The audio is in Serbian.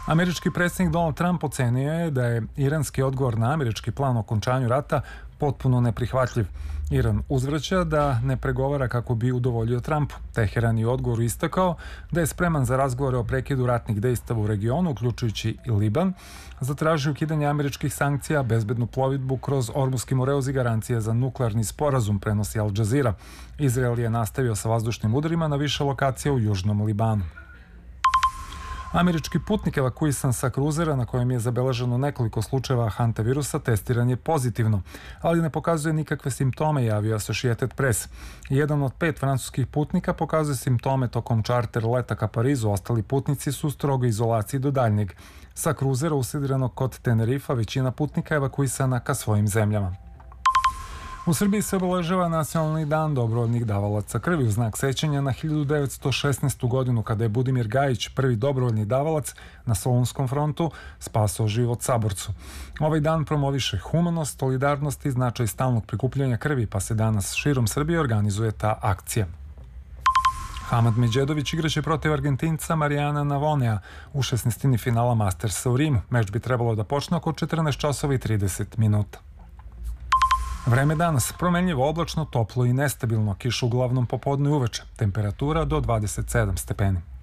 Američki predsjednik Donald Trump ocenio je da je iranski odgovor na američki plan o okončanju rata potpuno neprihvatljiv. Iran uzvraća da ne pregovara kako bi udovoljio Trumpu. Teheran je u odgovoru istakao da je spreman za razgovore o prekidu ratnih dejstava u regionu, uključujući i Liban, zatražio ukidanje američkih sankcija, bezbednu plovidbu kroz Ormuski Moreoz i garancije za nuklearni sporazum, prenosi Al Jazeera. Izrael je nastavio sa vazdušnim udarima na više lokacija u južnom Libanu. Američki putnik evakuisan sa kruzera na kojem je zabeleženo nekoliko slučajeva hantavirusa testiran je pozitivno, ali ne pokazuje nikakve simptome, javio Associated Press. Jedan od 5 francuskih putnika pokazuje simptome tokom čarter leta ka Parizu, ostali putnici su u strogoj izolaciji do daljnjeg. Sa kruzera usidrenog kod Tenerifa većina putnika evakuisana ka svojim zemljama. U Srbiji se obeležava Nacionalni dan dobrovoljnih davalaca krvi u znak sećanja na 1916. godinu kada je Budimir Gajić, prvi dobrovoljni davalac na Solunskom frontu, spasao život saborcu. Ovaj dan promoviše humanost, solidarnost i značaj stalnog prikupljanja krvi, pa se danas širom Srbije organizuje ta akcija. Hamad Medžedović igraće protiv Argentinca Marijana Navonea u 16. finala Mastersa u Rimu. Meč bi trebalo da počne oko 14 časova i 30 minuta. Vreme danas promenljivo, oblačno, toplo i nestabilno, kiša uglavnom popodne i uveče, temperatura do 27 stepeni.